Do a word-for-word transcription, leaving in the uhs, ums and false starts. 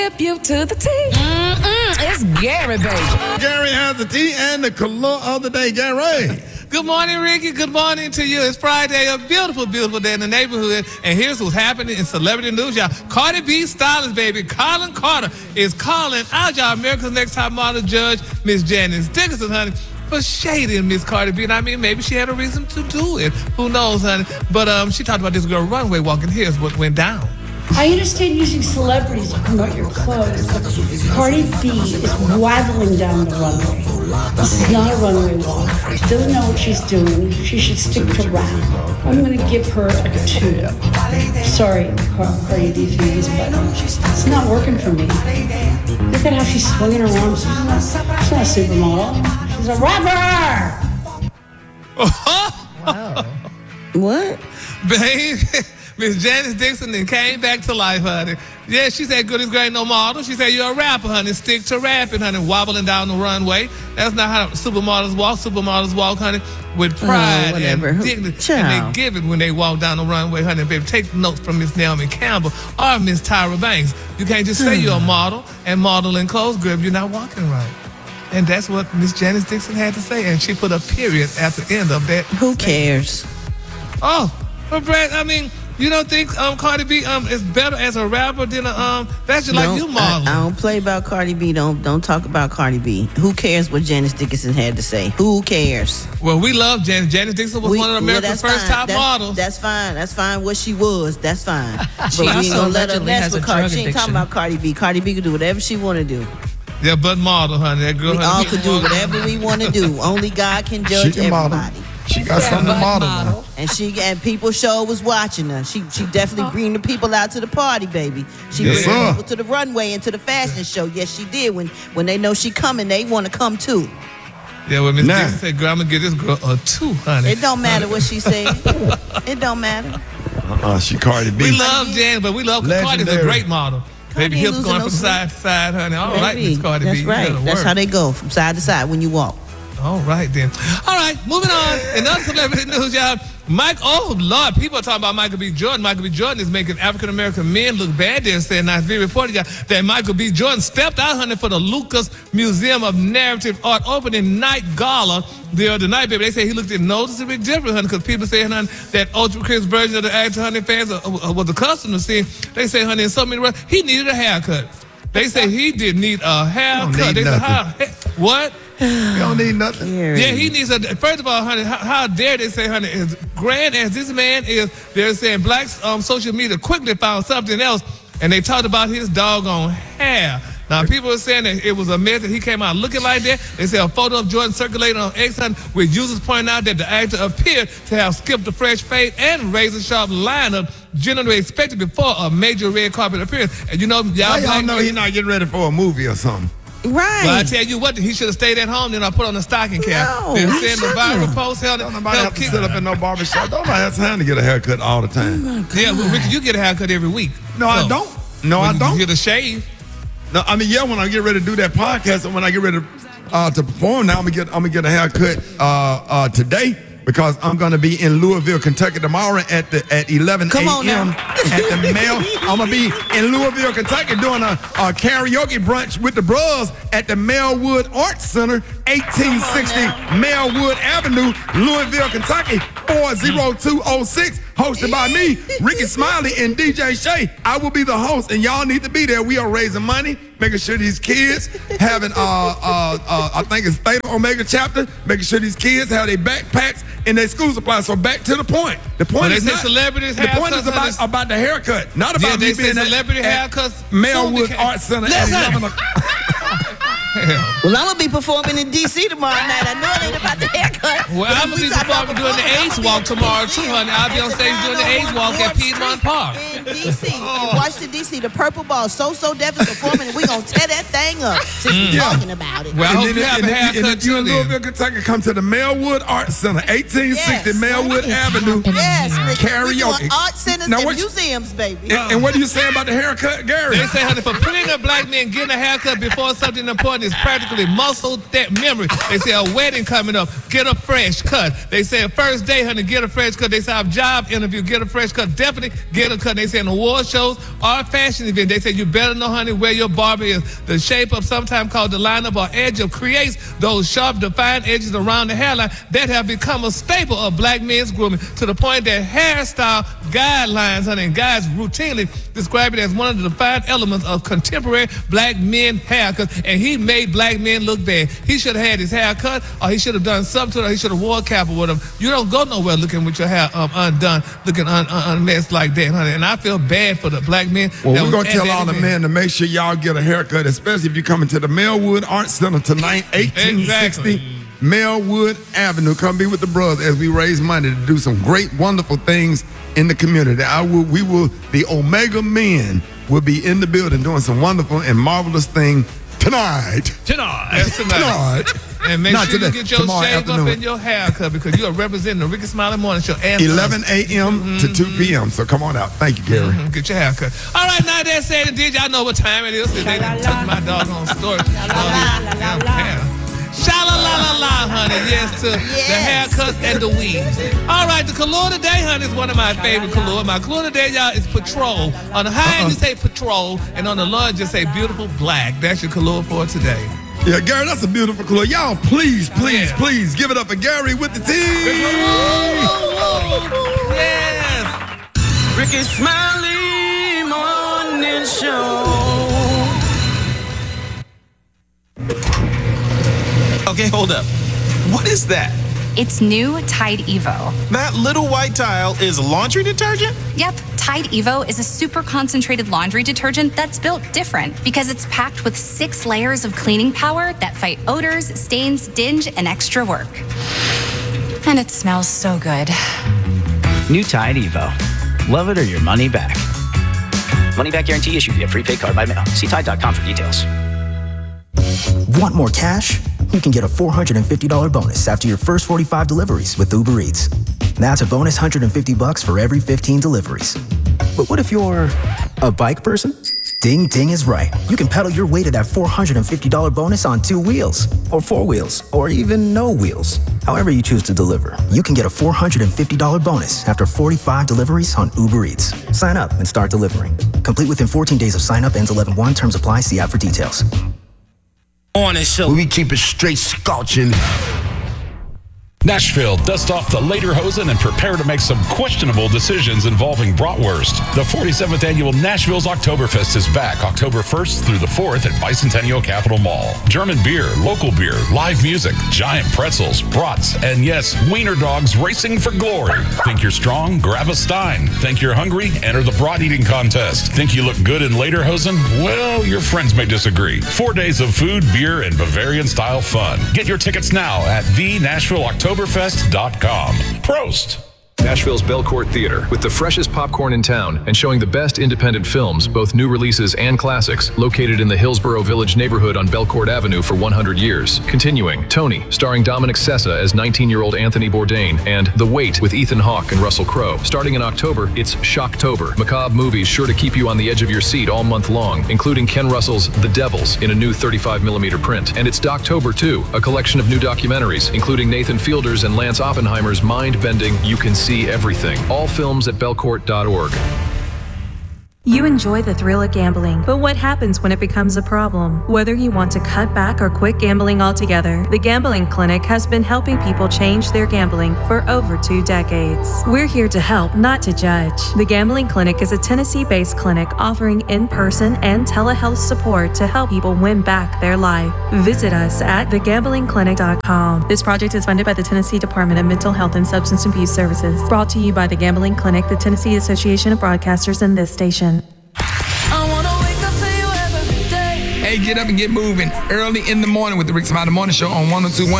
If you to the T. Mm-mm, it's Gary, baby. Gary has the tea and the color of the day. Gary. Good morning, Ricky. Good morning to you. It's Friday, a beautiful, beautiful day in the neighborhood. And here's what's happening in celebrity news, y'all. Cardi B stylist, baby, Colin Carter is calling out y'all America's Next Top Model judge, Miss Janice Dickinson, honey, for shading Miss Cardi B. And I mean, maybe she had a reason to do it. Who knows, honey? But um, she talked about this girl runway walking. Here's what went down. I understand using celebrities to promote your clothes, but Cardi B is waddling down the runway. This is not a runway walk. She doesn't know what she's doing. She should stick to rap. I'm going to give her a two. Sorry, Cardi B fans, but it's not working for me. Look at how she's swinging her arms. She's not, she's not a supermodel. She's a rapper! Wow. What? Babe, Miss Janice Dixon then came back to life, honey. Yeah, she said, good as girl ain't no model. She said, you're a rapper, honey. Stick to rapping, honey. Wobbling down the runway. That's not how supermodels walk. Supermodels walk, honey, with pride oh, and dignity. Child. And they give it when they walk down the runway, honey. Baby, take notes from Miss Naomi Campbell or Miss Tyra Banks. You can't just say you're a model and model in clothes, girl, if you're not walking right. And that's what Miss Janice Dixon had to say. And she put a period at the end of that. Who cares? Oh, but Brad, I mean, you don't think um Cardi B um is better as a rapper than a um that's just like Don't- you modeling. I, I don't play about Cardi B. Don't don't talk about Cardi B. Who cares what Janice Dickinson had to say? Who cares? Well, we love Janice. Janice Dixon was We- one of well, America's that's first fine. top that's, models. That's fine. That's fine. What she was, that's fine. But She we ain't also gonna let her allegedly mess has with a Cardi. drug She ain't talking addiction. about Cardi B. Cardi B can do whatever she want to do. Yeah, but model, honey. That girl. We honey, all people could do walk- whatever we want to do. Only God can She judge can model. everybody. She got something to model now. And she and people sure was watching her. She she definitely bring the people out to the party, baby. She Yes, bring sir. people to the runway and to the fashion show. Yes, she did. When when they know she coming, they want to come too. Yeah, well, Miss Nah. Dixon said, girl, I'm gonna get this girl a two, honey. It don't matter what she said. It don't matter. Uh-uh, she Cardi B. We love Jan, but we love Cardi's a Legendary. great model. Baby, ain't hips losing going no from sleep. side to side, honey. All right, Baby, Miss Cardi that's B. right. You gotta That's work. how they go from side to side when you walk. All right, then. All right, moving on. In other celebrity news, y'all, Mike, oh, Lord, people are talking about Michael B. Jordan. Michael B. Jordan is making African-American men look bad there, saying, now it's being reported, y'all, that Michael B. Jordan stepped out, honey, for the Lucas Museum of Narrative Art opening night gala the other night, baby. They say he looked noticeably different, honey, because people say, honey, that Ultra Chris version of the actor, honey, fans uh, uh, was accustomed to seeing. They say, honey, in so many words, he needed a haircut. They say he did need a haircut. need They said, how, nothing. what? You don't need nothing. Yeah, he needs a. First of all, honey, how, how dare they say, honey, as grand as this man is, they're saying black um, social media quickly found something else, and they talked about his doggone hair. Now, people are saying that it was a mess that he came out looking like that. They say a photo of Jordan circulated on X, honey, with users pointing out that the actor appeared to have skipped a fresh fade and razor-sharp lineup generally expected before a major red carpet appearance. And you know, y'all, How y'all black know men- he not getting ready for a movie or something? Right. Well, I tell you what, he should have stayed at home, then I put on a stocking cap. No, They're he saying the shouldn't. viral post held Don't nobody held have to kick- sit up in no barbershop. Don't nobody have time to get a haircut all the time. Yeah, well, Ricky, you get a haircut every week. No, I So, don't. No, when I don't. You get a shave. No, I mean, yeah, when I get ready to do that podcast and when I get ready to, uh, to perform now, I'm gonna get I'm gonna get a haircut uh, uh, today because I'm gonna be in Louisville, Kentucky tomorrow at the at eleven Come on a.m. now. at the Mel. I'm gonna be in Louisville, Kentucky doing a, a karaoke brunch with the bros at the Melwood Arts Center, eighteen sixty Melwood Avenue, Louisville, Kentucky, four oh two oh six. Hosted by me, Ricky Smiley, and D J Shay. I will be the host, and y'all need to be there. We are raising money, making sure these kids having, uh, uh, uh, I think it's Theta Omega chapter, making sure these kids have their backpacks and their school supplies. So back to the point. The point Well, they is say not, celebrities the point haircuts is about, is- about the haircut, not about Yeah, me they say being at- celebrity at haircuts Melwood soon became- Arts Center Listen. at eleven o'clock. Well, I'm gonna be performing in D C tomorrow night. I know it ain't about the haircut. Well, but I'm if gonna we be talk about performing doing the performance, AIDS I'm walk gonna be tomorrow, in too, D C honey. I'll be on at stage doing the AIDS walk at Warp Piedmont Street Park. in D C in Washington, D C The Purple Ball, So So Def is performing, and we gonna tear that thing up since we're Yeah. talking about it. Well, I And hope then you if- have and a if- and haircut if you too in then. Louisville, Kentucky, come to the Melwood Arts Center, eighteen sixty Yes. Melwood Avenue. Yes, Ricky, we're Karaoke. doing art centers Now and what you- museums, baby. And, and what are you saying about the haircut, Gary? They say, honey, for plenty of black men getting a haircut before something important important is practically muscle that memory. They say a wedding coming up, get a fresh cut. They say first day, honey, get a fresh cut. They say a job interview, get a fresh cut. Definitely get a cut. They say in award shows or fashion event, they say you better know, honey, where your barber is. The shape of sometimes called the lineup or edge of creates those sharp, defined edges around the hairline that have become a staple of black men's grooming to the point that hairstyle guidelines, honey, and guys routinely describe it as one of the defined elements of contemporary black men haircuts, and he made black men look bad. He should have had his hair cut, or he should have done something to it, or he should have wore a cap or whatever. You don't go nowhere looking with your hair um, undone, looking un- un- unmessed like that, honey. And I feel bad for the black men. Well, we're going to tell all the men to make sure y'all get a haircut, especially if you're coming to the Melwood Arts Center tonight, eighteen sixty Exactly. Melwood Avenue. Come be with the brothers as we raise money to do some great, wonderful things in the community. I will, we will, the Omega Men will be in the building doing some wonderful and marvelous things tonight. Tonight. That's tonight. Tonight. And make Not sure today, you get your tomorrow shave afternoon. up and your haircut because you are representing the Ricky Smiley Morning Show. And eleven a.m. to two p.m. So come on out. Thank you, Gary. Mhm, get your haircut. All right, now that said and did, y'all know what time it is. They done took my doggone story. Sha-la-la-la-la, honey. Yes, to the haircuts and the weaves. All right, the color today, honey, is one of my favorite colors. My color today, y'all, is Patrol. On the high end, you say Patrol, and on the low end, just say Beautiful Black. That's your color for today. Yeah, Gary, that's a beautiful color. Y'all, please, please, Yeah. please give it up for Gary with the T. Yes. Ricky Smiley Morning Show. Okay, hold up. What is that? It's new Tide Evo. That little white tile is laundry detergent? Yep, Tide Evo is a super concentrated laundry detergent that's built different because it's packed with six layers of cleaning power that fight odors, stains, dinge, and extra work. And it smells so good. New Tide Evo. Love it or your money back. Money back guarantee issued via prepaid card by mail. See Tide dot com for details. Want more cash? You can get a four hundred fifty dollars bonus after your first forty-five deliveries with Uber Eats. That's a bonus one hundred fifty bucks for every fifteen deliveries. But what if you're a bike person? Ding Ding is right. You can pedal your way to that four hundred fifty dollars bonus on two wheels, or four wheels, or even no wheels. However you choose to deliver, you can get a four hundred fifty dollars bonus after forty-five deliveries on Uber Eats. Sign up and start delivering. Complete within fourteen days of sign up, ends eleven one. Terms apply. See app for details. Morning Show. We keep it straight scorching. Nashville, dust off the lederhosen and prepare to make some questionable decisions involving bratwurst. The forty-seventh Annual Nashville's Oktoberfest is back October first through the fourth at Bicentennial Capitol Mall. German beer, local beer, live music, giant pretzels, brats, and yes, wiener dogs racing for glory. Think you're strong? Grab a Stein. Think you're hungry? Enter the brat eating contest. Think you look good in lederhosen? Well, your friends may disagree. Four days of food, beer, and Bavarian-style fun. Get your tickets now at the Nashville Oktoberfest. Oktoberfest dot com. Prost! Nashville's Belcourt Theater, with the freshest popcorn in town and showing the best independent films, both new releases and classics, located in the Hillsborough Village neighborhood on Belcourt Avenue for one hundred years. Continuing, Tony, starring Dominic Sessa as nineteen-year-old Anthony Bourdain, and The Wait with Ethan Hawke and Russell Crowe. Starting in October, it's Shocktober, macabre movies sure to keep you on the edge of your seat all month long, including Ken Russell's The Devils in a new thirty-five millimeter print. And it's Doctober too, a collection of new documentaries, including Nathan Fielder's and Lance Oppenheimer's mind-bending You Can See Everything. All films at belcourt dot org. You enjoy the thrill of gambling, but what happens when it becomes a problem? Whether you want to cut back or quit gambling altogether, the Gambling Clinic has been helping people change their gambling for over two decades. We're here to help, not to judge. The Gambling Clinic is a Tennessee-based clinic offering in-person and telehealth support to help people win back their life. Visit us at the gambling clinic dot com. This project is funded by the Tennessee Department of Mental Health and Substance Abuse Services. Brought to you by the Gambling Clinic, the Tennessee Association of Broadcasters, and this station. Hey, get up and get moving early in the morning with the Rick Smiley Morning Show on one oh two point one